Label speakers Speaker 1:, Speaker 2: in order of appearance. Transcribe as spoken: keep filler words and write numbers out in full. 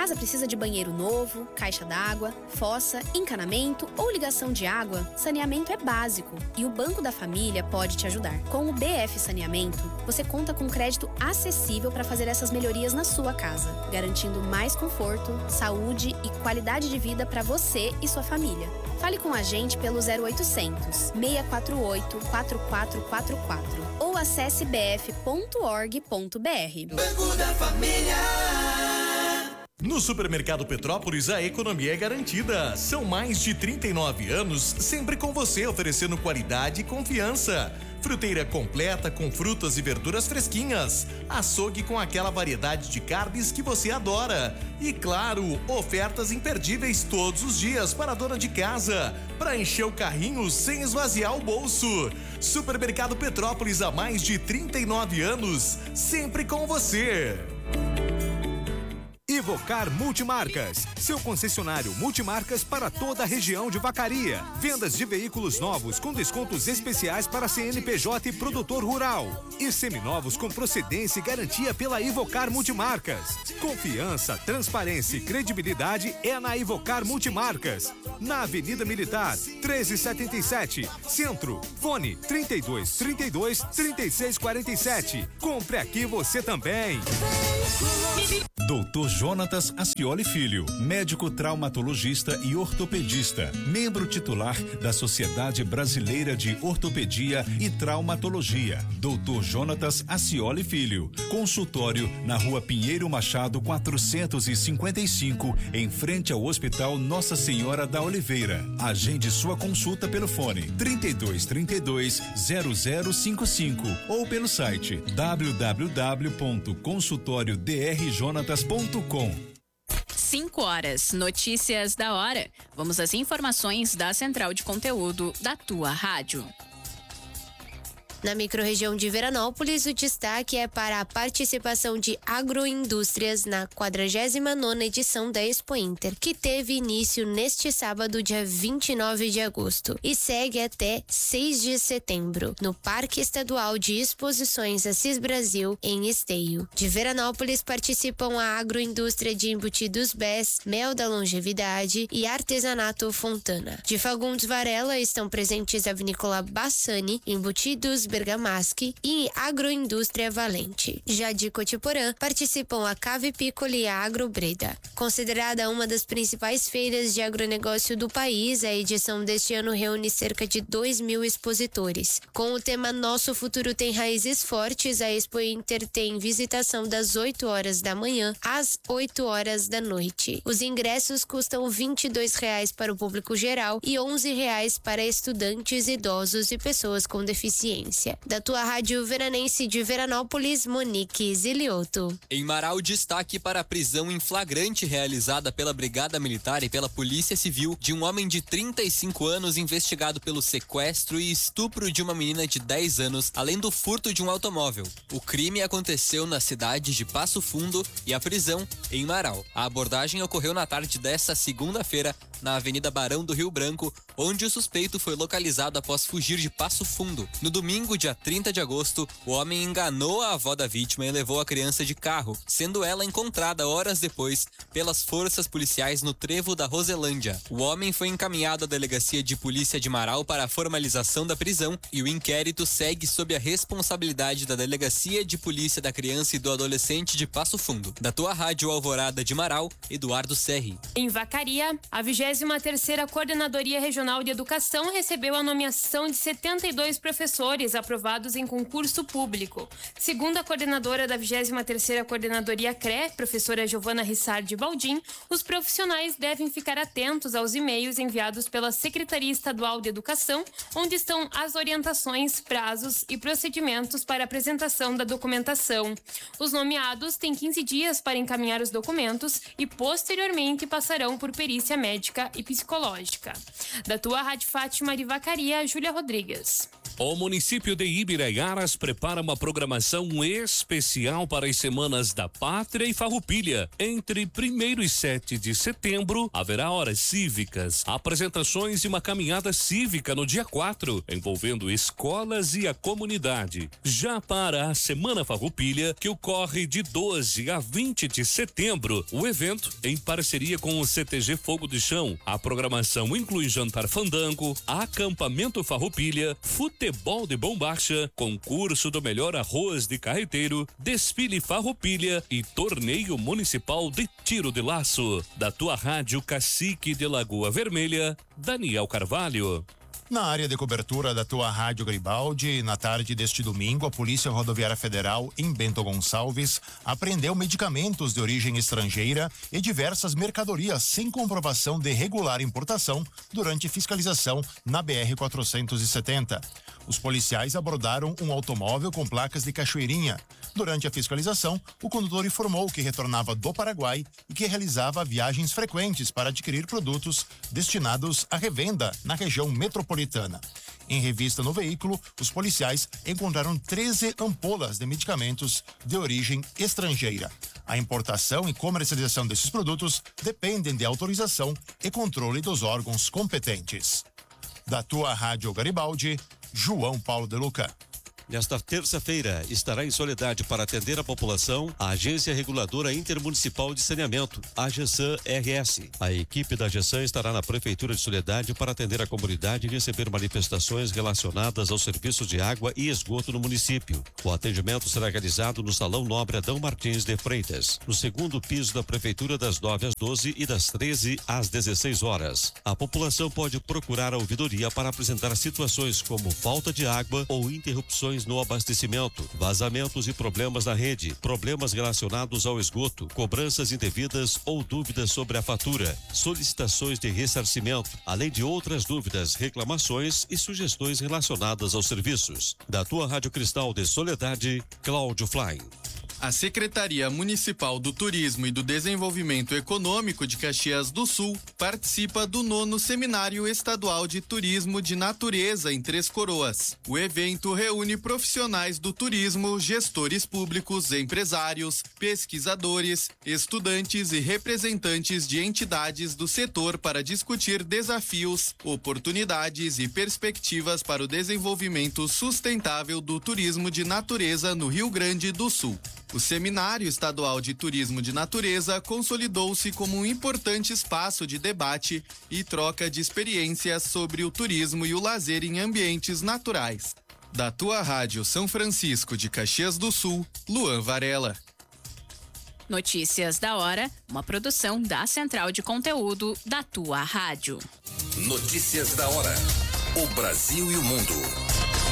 Speaker 1: casa precisa de banheiro novo, caixa d'água, fossa, encanamento ou ligação de água, saneamento é básico e o Banco da Família pode te ajudar. Com o B F Saneamento, você conta com crédito acessível para fazer essas melhorias na sua casa, garantindo mais conforto, saúde e qualidade de vida para você e sua família. Fale com a gente pelo zero oitocentos, seis quatro oito, quatro quatro quatro quatro ou acesse b f ponto org ponto b r.
Speaker 2: Banco da Família.
Speaker 3: No Supermercado Petrópolis, a economia é garantida. São mais de trinta e nove anos, sempre com você, oferecendo qualidade e confiança. Fruteira completa com frutas e verduras fresquinhas. Açougue com aquela variedade de carnes que você adora. E claro, ofertas imperdíveis todos os dias para a dona de casa, para encher o carrinho sem esvaziar o bolso. Supermercado Petrópolis, há mais de trinta e nove anos, sempre com você.
Speaker 4: Ivocar Multimarcas, seu concessionário multimarcas para toda a região de Vacaria. Vendas de veículos novos com descontos especiais para C N P J e produtor rural. E seminovos com procedência e garantia pela Ivocar Multimarcas. Confiança, transparência e credibilidade é na Ivocar Multimarcas. Na Avenida Militar, treze setenta e sete, Centro. Fone trinta e dois, trinta e dois, trinta e seis quarenta e sete. Compre aqui você também.
Speaker 5: doutor Jonatas Acioli Filho, médico traumatologista e ortopedista, membro titular da Sociedade Brasileira de Ortopedia e Traumatologia. doutor Jonatas Acioli Filho, consultório na Rua Pinheiro Machado quatrocentos e cinquenta e cinco, em frente ao Hospital Nossa Senhora da Oliveira. Agende sua consulta pelo fone trinta e dois, trinta e dois, zero zero cinco cinco ou pelo site w w w ponto consultório d r jonatas ponto com.
Speaker 6: cinco horas, notícias da hora. Vamos às informações da Central de Conteúdo da tua rádio.
Speaker 7: Na microrregião de Veranópolis, o destaque é para a participação de agroindústrias na quadragésima nona edição da Expo Inter, que teve início neste sábado, dia vinte e nove de agosto, e segue até seis de setembro, no Parque Estadual de Exposições Assis Brasil, em Esteio. De Veranópolis participam a agroindústria de embutidos B E S, Mel da Longevidade e Artesanato Fontana. De Fagundes Varela estão presentes a vinícola Bassani, embutidos Bergamaschi e Agroindústria Valente. Já de Cotiporã, participam a Cave Piccoli e a Agro Breda. Considerada uma das principais feiras de agronegócio do país, a edição deste ano reúne cerca de dois mil expositores. Com o tema Nosso Futuro Tem Raízes Fortes, a Expo Inter tem visitação das oito horas da manhã às oito horas da noite. Os ingressos custam vinte e dois reais para o público geral e onze reais para estudantes, idosos e pessoas com deficiência. Da tua rádio veranense de Veranópolis, Monique Zilioto.
Speaker 8: Em Marau, destaque para a prisão em flagrante realizada pela Brigada Militar e pela Polícia Civil de um homem de trinta e cinco anos investigado pelo sequestro e estupro de uma menina de dez anos, além do furto de um automóvel. O crime aconteceu na cidade de Passo Fundo e a prisão em Marau. A abordagem ocorreu na tarde desta segunda-feira na Avenida Barão do Rio Branco, onde o suspeito foi localizado após fugir de Passo Fundo. No domingo, dia trinta de agosto, o homem enganou a avó da vítima e levou a criança de carro, sendo ela encontrada horas depois pelas forças policiais no trevo da Roselândia. O homem foi encaminhado à delegacia de polícia de Marau para a formalização da prisão e o inquérito segue sob a responsabilidade da Delegacia de Polícia da Criança e do Adolescente de Passo Fundo. Da tua rádio Alvorada de Marau, Eduardo Serri.
Speaker 9: Em Vacaria, a vigésima terceira Coordenadoria Regional de Educação recebeu a nomeação de setenta e dois professores aprovados em concurso público. Segundo a coordenadora da vigésima terceira Coordenadoria C R E, professora Giovana Rissardi Baldin, os profissionais devem ficar atentos aos e-mails enviados pela Secretaria Estadual de Educação, onde estão as orientações, prazos e procedimentos para apresentação da documentação. Os nomeados têm quinze dias para encaminhar os documentos e, posteriormente, passarão por perícia médica e psicológica. Da tua Rádio Fátima de Vacaria, Júlia Rodrigues.
Speaker 2: O município de Ibiraiaras prepara uma programação especial para as Semanas da Pátria e Farroupilha. Entre primeiro e sete de setembro, haverá horas cívicas, apresentações e uma caminhada cívica no dia quatro, envolvendo escolas e a comunidade. Já para a Semana Farroupilha, que ocorre de doze a vinte de setembro, o evento, em parceria com o C T G Fogo de Chão, a programação inclui jantar fandango, acampamento Farroupilha, futebol Futebol de bombacha, concurso do melhor arroz de carreteiro, desfile Farroupilha e torneio municipal de tiro de laço. Da tua rádio Cacique de Lagoa Vermelha, Daniel Carvalho.
Speaker 10: Na área de cobertura da tua Rádio Garibaldi, na tarde deste domingo, a Polícia Rodoviária Federal, em Bento Gonçalves, apreendeu medicamentos de origem estrangeira e diversas mercadorias sem comprovação de regular importação durante fiscalização na B R quatrocentos e setenta. Os policiais abordaram um automóvel com placas de Cachoeirinha. Durante a fiscalização, o condutor informou que retornava do Paraguai e que realizava viagens frequentes para adquirir produtos destinados à revenda na região metropolitana. Em revista no veículo, os policiais encontraram treze ampolas de medicamentos de origem estrangeira. A importação e comercialização desses produtos dependem de autorização e controle dos órgãos competentes. Da tua Rádio Garibaldi, João Paulo de Luca.
Speaker 11: Nesta terça-feira, estará em Soledade para atender a população a Agência Reguladora Intermunicipal de Saneamento, a AGESAN R S. A equipe da AGESAN estará na Prefeitura de Soledade para atender a comunidade e receber manifestações relacionadas ao serviço de água e esgoto no município. O atendimento será realizado no Salão Nobre Adão Martins de Freitas, no segundo piso da Prefeitura, das nove às doze e das treze às dezesseis horas. A população pode procurar a ouvidoria para apresentar situações como falta de água ou interrupções no abastecimento, vazamentos e problemas na rede, problemas relacionados ao esgoto, cobranças indevidas ou dúvidas sobre a fatura, solicitações de ressarcimento, além de outras dúvidas, reclamações e sugestões relacionadas aos serviços. Da tua Rádio Cristal de Soledade, Cláudio Fly.
Speaker 12: A Secretaria Municipal do Turismo e do Desenvolvimento Econômico de Caxias do Sul participa do nono Seminário Estadual de Turismo de Natureza em Três Coroas. O evento reúne profissionais do turismo, gestores públicos, empresários, pesquisadores, estudantes e representantes de entidades do setor para discutir desafios, oportunidades e perspectivas para o desenvolvimento sustentável do turismo de natureza no Rio Grande do Sul. O Seminário Estadual de Turismo de Natureza consolidou-se como um importante espaço de debate e troca de experiências sobre o turismo e o lazer em ambientes naturais. Da tua Rádio São Francisco de Caxias do Sul, Luan Varela.
Speaker 6: Notícias da hora, uma produção da Central de Conteúdo da tua rádio.
Speaker 13: Notícias da hora. O Brasil e o mundo